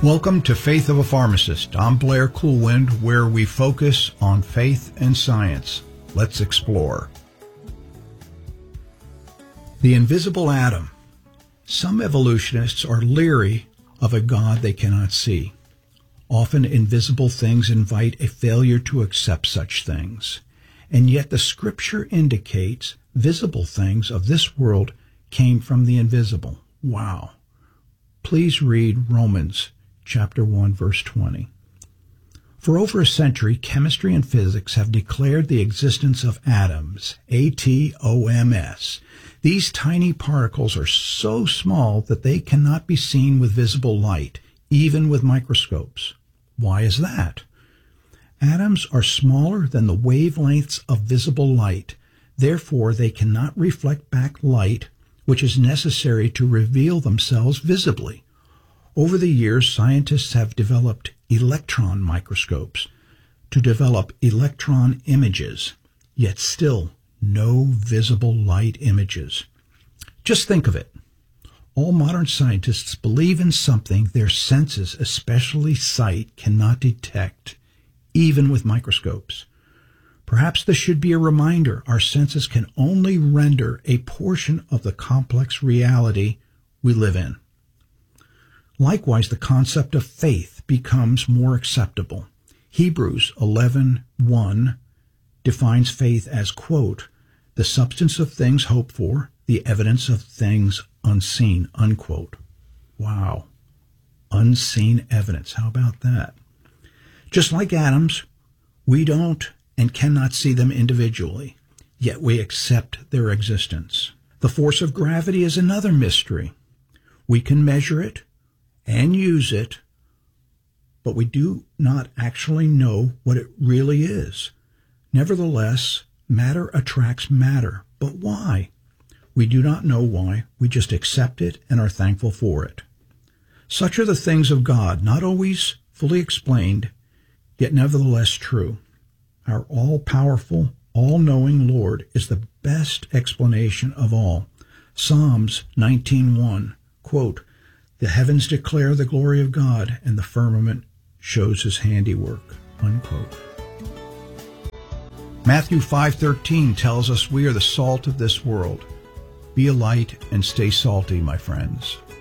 Welcome to Faith of a Pharmacist. I'm Blair Coolwind, where we focus on faith and science. Let's explore. The invisible atom. Some evolutionists are leery of a God they cannot see. Often invisible things invite a failure to accept such things. And yet the Scripture indicates visible things of this world came from the invisible. Wow. Please read Romans chapter 1, verse 20. For over a century, chemistry and physics have declared the existence of atoms, atoms. These tiny particles are so small that they cannot be seen with visible light, even with microscopes. Why is that? Atoms are smaller than the wavelengths of visible light. Therefore, they cannot reflect back light, which is necessary to reveal themselves visibly. Over the years, scientists have developed electron microscopes to develop electron images, yet still no visible light images. Just think of it. All modern scientists believe in something their senses, especially sight, cannot detect, even with microscopes. Perhaps this should be a reminder our senses can only render a portion of the complex reality we live in. Likewise, the concept of faith becomes more acceptable. Hebrews 11:1 defines faith as, quote, the substance of things hoped for, the evidence of things unseen, unquote. Wow. Unseen evidence. How about that? Just like atoms, we don't and cannot see them individually, yet we accept their existence. The force of gravity is another mystery. We can measure it and use it, but we do not actually know what it really is. Nevertheless, matter attracts matter. But why? We do not know why. We just accept it and are thankful for it. Such are the things of God, not always fully explained, yet nevertheless true. Our all-powerful, all-knowing Lord is the best explanation of all. Psalms 19:1, quote, the heavens declare the glory of God, and the firmament shows his handiwork, unquote. Matthew 5:13 tells us we are the salt of this world. Be a light and stay salty, my friends.